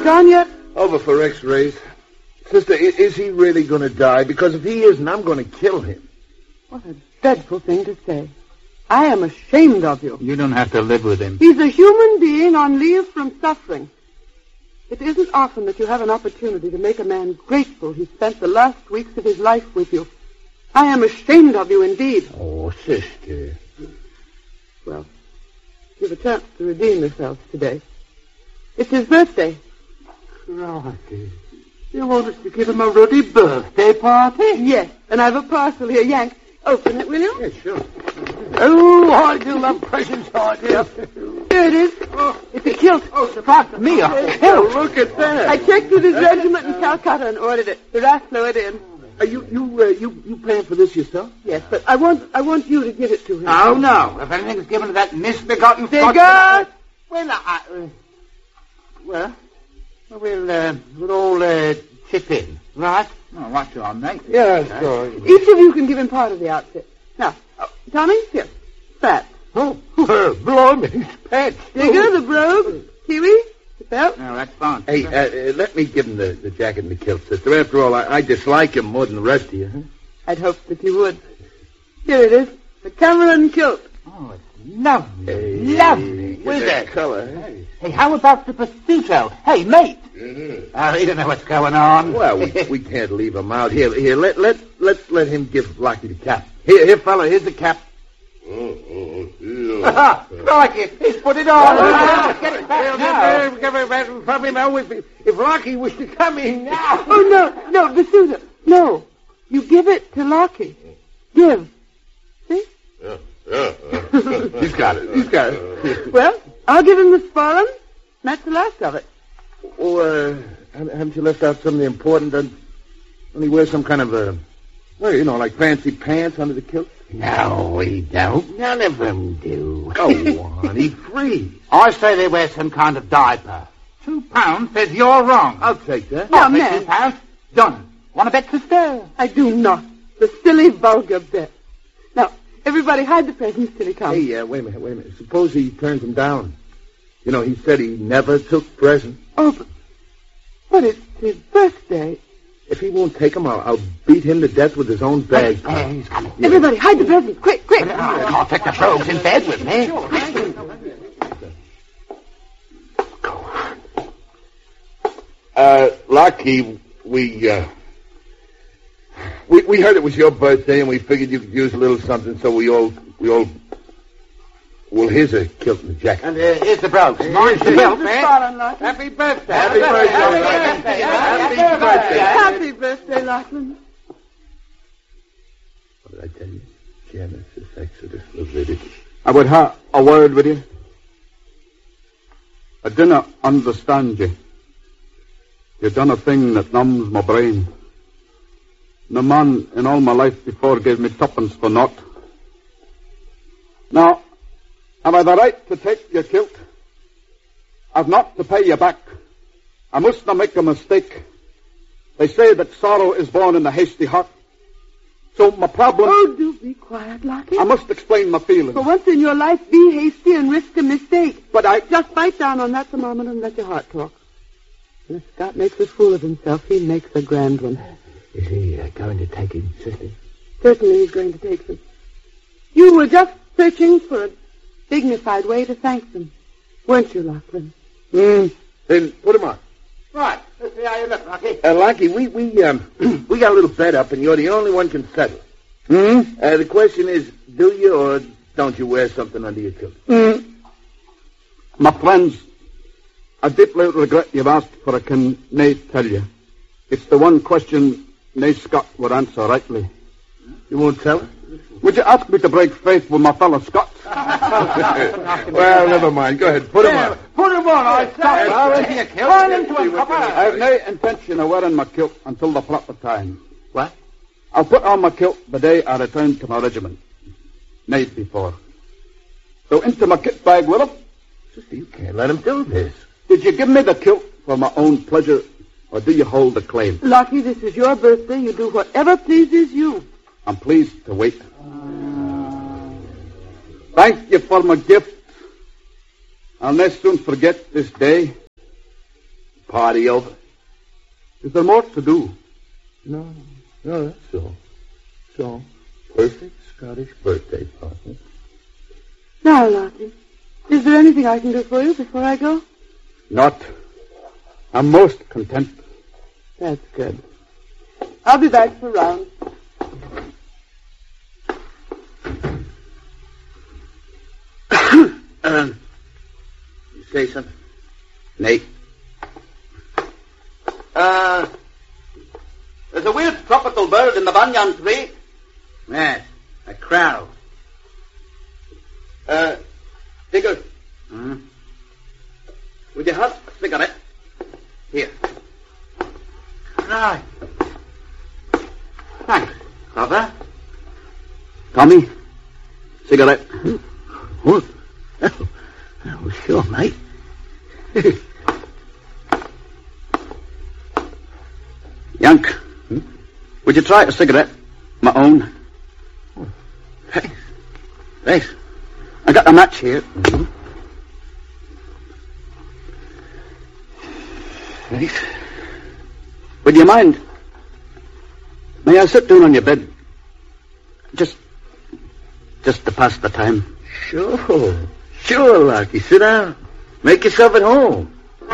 gone yet? Over for x-rays. Sister, is he really going to die? Because if he isn't, I'm going to kill him. What a dreadful thing to say. I am ashamed of you. You don't have to live with him. He's a human being on leave from suffering. It isn't often that you have an opportunity to make a man grateful he spent the last weeks of his life with you. I am ashamed of you indeed. Oh, sister. Well, you've a chance to redeem yourselves today. It's his birthday. Crikey. You want us to give him a ruddy birthday party? Yes, and I've a parcel here. Yank, open it, will you? Yeah, sure. Oh, I do love presents, I do. Here it is. It's a kilt. Oh, surprise me, a kilt. Look at that. I checked with his regiment in Calcutta and ordered it. The RAF flew it in. Are you paying for this yourself? Yes, but I want you to give it to him. Oh, no. If anything's given to that misbegotten... Figure! We'll all chip in, right? Oh, right you are, mate. Yeah, sure. Each of you can give him part of the outfit. Now, Tommy, here. Fat. Oh, blimey, pets. Digger, the brogue. Kiwi, the belt. No, that's fine. Hey, let me give him the jacket and the kilt, sister. After all, I dislike him more than the rest of you. Huh? I'd hoped that you would. Here it is. The Cameron kilt. Oh, it's lovely. Hey, lovely. With that color. Hey. Hey, how about the Pursuito? Hey, mate. Oh, he don't know what's going on. Well, we can't leave him out. Here, let's let him give Lucky the cap. Here, fella, here's the cap. Crikey, he's put it on. Get it back now. Probably know if Lucky was to come in now. Oh, no, D'Souza. No. You give it to Lucky. Give. See? He's got it. Well, I'll give him the spoilum. That's the last of it. Oh, haven't you left out something important? Doesn't he wear some kind of like fancy pants under the kilt? No, we don't. None of them do. Go on, he's free. I say they wear some kind of diaper. £2 says you're wrong. I'll take that. Now, I'll pay man. £2. Done. Want to bet, sister? I do not. The silly, vulgar bet. Now, everybody hide the presents till he comes. Hey, wait a minute. Suppose he turns them down. You know, he said he never took presents. Oh, but it's his birthday. If he won't take them, I'll beat him to death with his own bag. He's coming. Everybody, hide the presents. Quick. I'll take the frogs in bed with me. Go on. Lucky, we heard it was your birthday, and we figured you could use a little something, so we all. Well, here's a kilt and a jacket. And here's the brogues. Mine's the belt, man. Happy birthday. Happy birthday. Happy birthday. Happy birthday, Lachlan. What did I tell you? Genesis, Exodus, Leviticus. I would have a word with you. I didn't understand you. You done a thing that numbs my brain. No man in all my life before gave me tuppence for naught. Now, have I the right to take your kilt? I've not to pay you back. I must not make a mistake. They say that sorrow is born in the hasty heart. So my problem... Oh, do be quiet, Lockie. I must explain my feelings. For once in your life, be hasty and risk a mistake. But I... Just bite down on that thermometer and let your heart talk. If Scott makes a fool of himself, he makes a grand one. Is he going to take him, sister? Certainly he's going to take them. You were just searching for a dignified way to thank them, weren't you, Lachlan? Then put him on. Right. Let's see how you look, Lucky. Lucky, we got a little bet up, and you're the only one can settle. The question is, do you or don't you wear something under your kilt? My friends, I deeply regret you've asked, for I can nae tell you. It's the one question nae Scot would answer rightly. You won't tell her? Would you ask me to break faith with my fellow Scots? Well, never mind. Go ahead. Put him on. Put him on, I say. Turn into a copper. I have no intention of wearing my kilt until the proper time. What? I'll put on my kilt the day I return to my regiment. Night before. So into my kit bag with him. Sister, you can't let him do this. Did you give me the kilt for my own pleasure, or do you hold the claim? Lockie, this is your birthday. You do whatever pleases you. I'm pleased to wait. Thank you for my gift. I'll not soon forget this day. party over? Is there more to do? No, that's all. So, perfect Scottish birthday party. Now, Lottie, is there anything I can do for you before I go? Not. I'm most content. That's good. I'll be back for rounds. You say something? Nate? There's a weird tropical bird in the banyan tree. Yes, a crow. Digger, Hmm? would you have a cigarette? Here. Right. Thanks, brother. Tommy, cigarette. Oh, oh, sure, mate. Yank, would you try a cigarette? My own. Thanks. Thanks. I got a match here. Thanks. Would you mind? May I sit down on your bed? Just to pass the time. Sure, Lucky. Sit down. Make yourself at home.